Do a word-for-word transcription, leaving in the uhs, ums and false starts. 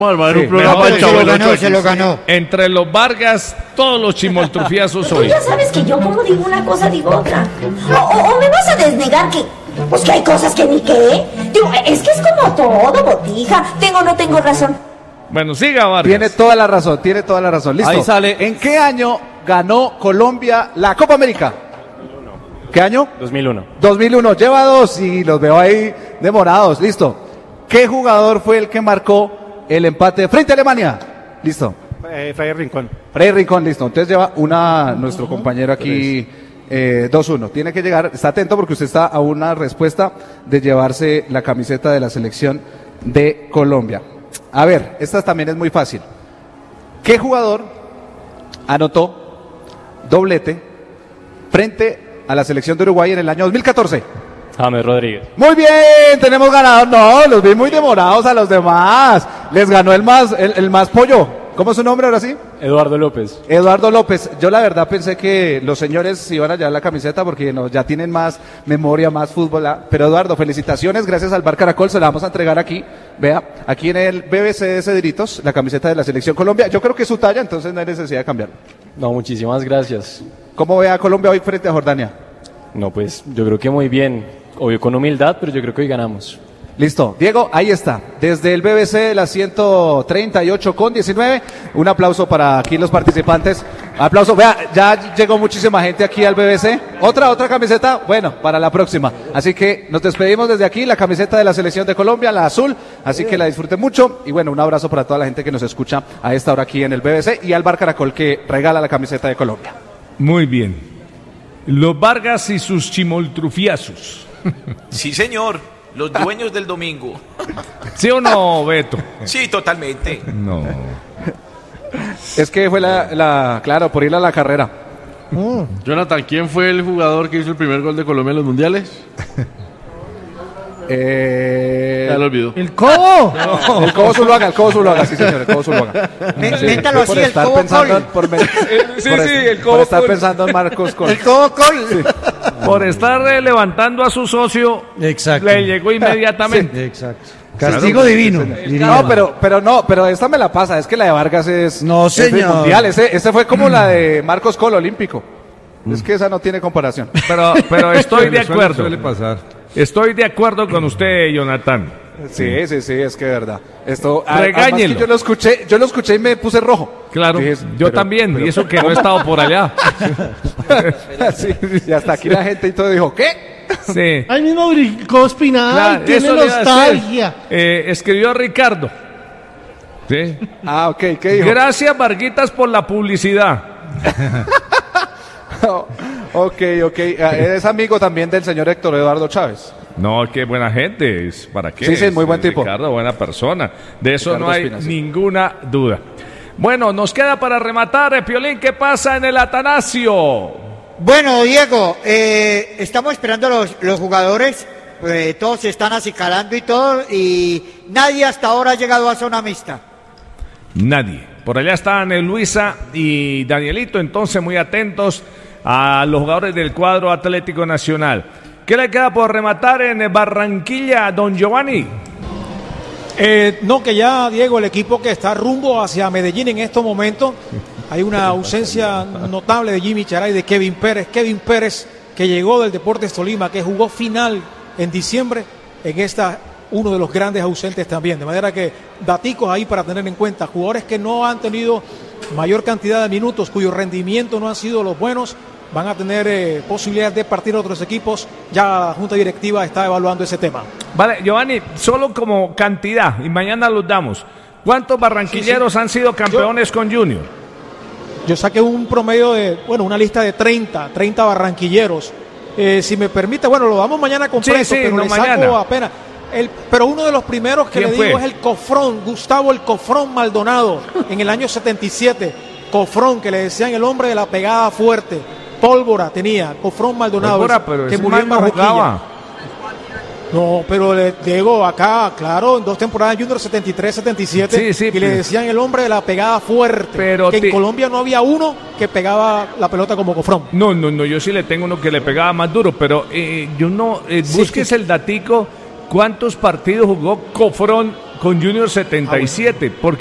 Armar un Sí, programa mejor, de se lo Chavo ganó, Ocho se lo aquí. ganó. Entre los Vargas, todos los chimoltrufiazos Tú hoy. ya sabes que yo como digo una cosa, digo otra. O, o- o me vas a desnegar que... Pues que hay cosas que ni qué. Digo, es que es como todo, botija. Tengo o no tengo razón. Bueno, siga Vargas. Tiene toda la razón, tiene toda la razón. Listo. Ahí sale. ¿En qué año ganó Colombia la Copa América? ¿Qué año? dos mil uno. dos mil uno. Lleva dos y los veo ahí demorados. Listo. ¿Qué jugador fue el que marcó el empate frente a Alemania? Listo. Eh, Freddy Rincón. Freddy Rincón, listo. Entonces lleva una, nuestro compañero aquí, eh, dos uno. Tiene que llegar, está atento porque usted está a una respuesta de llevarse la camiseta de la selección de Colombia. A ver, esta también es muy fácil. ¿Qué jugador anotó doblete frente a la selección de Uruguay en el año dos mil catorce? James Rodríguez. Muy bien, tenemos ganador. No, los vi muy demorados a los demás. Les ganó el más, el, el más pollo. ¿Cómo es su nombre ahora sí? Eduardo López. Eduardo López. Yo la verdad pensé que los señores iban a llevar la camiseta porque no, ya tienen más memoria, más fútbol. ah. Pero Eduardo, felicitaciones, gracias al Bar Caracol, se la vamos a entregar aquí. Vea, aquí en el B B C de Cedritos, la camiseta de la Selección Colombia. Yo creo que es su talla, entonces no hay necesidad de cambiarlo. No, muchísimas gracias. ¿Cómo ve a Colombia hoy frente a Jordania? No, pues yo creo que muy bien. Obvio con humildad, pero yo creo que hoy ganamos. Listo, Diego, ahí está, desde el B B C de la ciento treinta y ocho con diecinueve, un aplauso para aquí los participantes, aplauso, vea, ya llegó muchísima gente aquí al B B C, otra, otra camiseta, bueno, para la próxima, así que nos despedimos desde aquí, la camiseta de la selección de Colombia, la azul, así que la disfruten mucho, y bueno, un abrazo para toda la gente que nos escucha a esta hora aquí en el B B C, y al Bar Caracol que regala la camiseta de Colombia. Muy bien. Los Vargas y sus chimoltrufiazos. Sí, señor. Los dueños del domingo. ¿Sí o no, Beto? Sí, totalmente. No. Es que fue la, la claro, por ir a la carrera. Jonathan, ¿quién fue el jugador que hizo el primer gol de Colombia en los mundiales? Eh... Ya lo olvidó. ¡El Cobo! No, el Cobo Zuluaga, el Cobo Zuluaga, sí señor, el Cobo Zuluaga. Me- Sí, métalo por así, el estar Cobo pensando Col. en- por, me- sí, por sí, es- el por Cobo estar Col. pensando en Marcos Col. ¡El Cobo Col! Por estar eh, levantando a su socio, Exacto. le llegó inmediatamente. Exacto. Castigo divino. diría No, yo. pero, pero no, pero esta me la pasa, es que la de Vargas es, No, es de señor. mundial, ese, ese fue como la de Marcos Col olímpico. Es que esa no tiene comparación. Pero, pero estoy de Suele- acuerdo. Suele pasar. Estoy de acuerdo con usted, Jonathan. Sí, sí, sí, es que es verdad. Esto, a- Regáñelo. además que yo lo escuché, yo lo escuché y me puse rojo. Claro, Dije, yo pero- también, pero- y eso que no he estado por allá. Sí, y hasta aquí la gente y todo dijo, ¿qué? Sí. Ahí mismo brincó Espinal, Claro, tiene eso le iba a decir. nostalgia. Eh, escribió Ricardo. Sí. Ah, ok, ¿qué dijo? Gracias, Varguitas, por la publicidad. Ok, ok. Ah, es amigo también del señor Héctor Eduardo Chávez. No, qué buena gente. es- ¿Para qué? Sí, sí, muy buen Es tipo. Ricardo, buena persona. De eso Ricardo no hay Espina, sí. ninguna duda. Bueno, nos queda para rematar, eh, Piolín, ¿qué pasa en el Atanasio? Bueno, Diego, eh, estamos esperando los, los jugadores, eh, todos se están acicalando y todo, y nadie hasta ahora ha llegado a zona mixta. Nadie. Por allá están eh, Luisa y Danielito, entonces muy atentos a los jugadores del cuadro Atlético Nacional. ¿Qué le queda por rematar en eh, Barranquilla, don Giovanni? Eh, no, que ya, Diego, el equipo que está rumbo hacia Medellín en estos momentos, hay una ausencia notable de Jimmy Charay y de Kevin Pérez. Kevin Pérez, que llegó del Deportes Tolima, que jugó final en diciembre, en esta, uno de los grandes ausentes también. De manera que, daticos ahí para tener en cuenta, jugadores que no han tenido mayor cantidad de minutos, cuyo rendimiento no han sido los buenos, van a tener eh, posibilidades de partir a otros equipos. Ya la Junta Directiva está evaluando ese tema. Vale, Giovanni, solo como cantidad, y mañana los damos. ¿Cuántos barranquilleros Sí, sí. han sido campeones con Junior? Yo saqué un promedio de, bueno, una lista de treinta, treinta barranquilleros. Eh, si me permite, bueno, lo damos mañana completo, Sí, sí, pero no, le saco mañana. apenas. El, pero uno de los primeros que ¿Quién le digo fue? es el Cofrón, Gustavo el Cofrón Maldonado, en el año setenta y siete. Cofrón, que le decían el hombre de la pegada fuerte. Pólvora tenía, Cofrón Maldonado, Pólvora, ese- pero que ese murió en man no Barranquilla. jugaba. No, pero le digo acá, claro, en dos temporadas Junior setenta y tres setenta y siete, Sí, sí, y le pero- decían el hombre de la pegada fuerte. Pero que te- en Colombia no había uno que pegaba la pelota como Cofrón. No, no, no, yo sí le tengo uno que le pegaba más duro, pero eh, yo no, eh, Sí. busques el datico, ¿cuántos partidos jugó Cofrón con Junior setenta y siete, porque